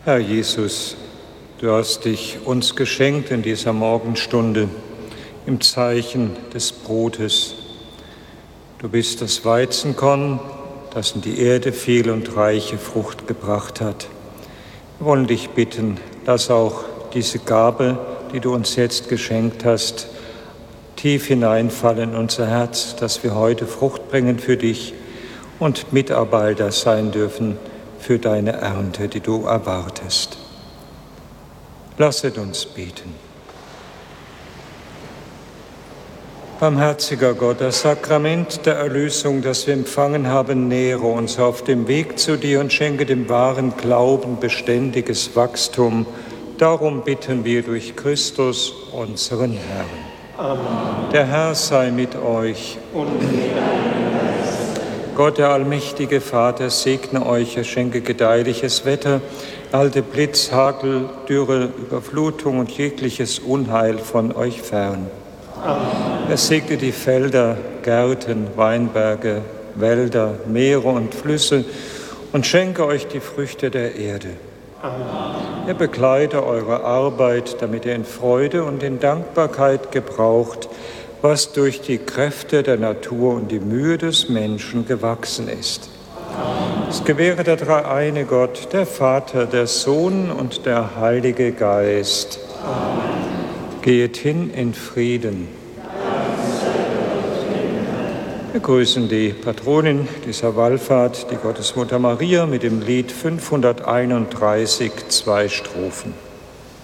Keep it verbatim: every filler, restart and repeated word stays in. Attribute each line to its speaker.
Speaker 1: Herr Jesus, du hast dich uns geschenkt in dieser Morgenstunde im Zeichen des Brotes. Du bist das Weizenkorn, das in die Erde fiel und reiche Frucht gebracht hat. Wir wollen dich bitten, lass auch diese Gabe, die du uns jetzt geschenkt hast, tief hineinfallen in unser Herz, dass wir heute Frucht bringen für dich und Mitarbeiter sein dürfen für deine Ernte, die du erwartest. Lasset uns beten. Barmherziger Gott, das Sakrament der Erlösung, das wir empfangen haben, nähre uns auf dem Weg zu dir und schenke dem wahren Glauben beständiges Wachstum. Darum bitten wir durch Christus, unseren Herrn. Amen. Der Herr sei mit euch. Und mit deinem Geist. Gott, der allmächtige Vater, segne euch, er schenke gedeihliches Wetter, halte Blitz, Hagel, Dürre, Überflutung und jegliches Unheil von euch fern. Amen. Er segne die Felder, Gärten, Weinberge, Wälder, Meere und Flüsse und schenke euch die Früchte der Erde. Amen. Er begleite eure Arbeit, damit ihr in Freude und in Dankbarkeit gebraucht, was durch die Kräfte der Natur und die Mühe des Menschen gewachsen ist. Amen. Es gewähre der dreieine Gott, der Vater, der Sohn und der Heilige Geist. Amen. Geht hin in Frieden. Wir grüßen die Patronin dieser Wallfahrt, die Gottesmutter Maria, mit dem Lied fünfhunderteinunddreißig, zwei Strophen.